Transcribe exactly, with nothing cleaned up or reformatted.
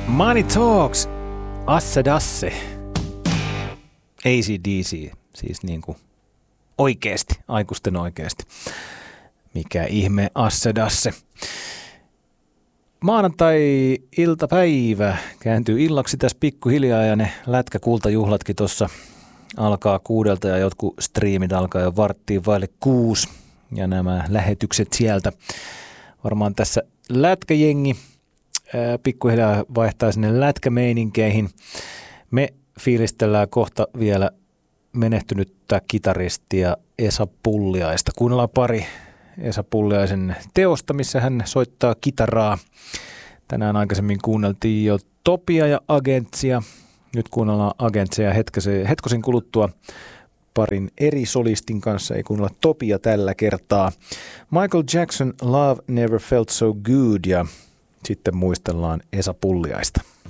Money Talks, Asse Dasse, A C D C, siis niin kuin oikeasti, aikuisten oikeasti. Mikä ihme Asse Dasse. Maanantai-iltapäivä kääntyy illaksi tässä pikkuhiljaa ja ne lätkäkultajuhlatkin tuossa alkaa kuudelta ja jotkut striimit alkaa jo varttiin vaille kuusi ja nämä lähetykset sieltä. Varmaan tässä lätkäjengi ää, pikkuhiljaa vaihtaa sinne lätkämeininkeihin. Me fiilistellään kohta vielä menehtynyttä kitaristia Esa Pulliaista. Kuunnellaan pari Esa Pulliaisen teosta, missä hän soittaa kitaraa. Tänään aikaisemmin kuunneltiin jo Topia ja Agentsia. Nyt kuunnellaan Agentsia hetkosen, hetkosen kuluttua parin eri solistin kanssa. Ei kuunnella Topia tällä kertaa. Michael Jackson, Love Never Felt So Good, ja sitten muistellaan Esa Pulliaista.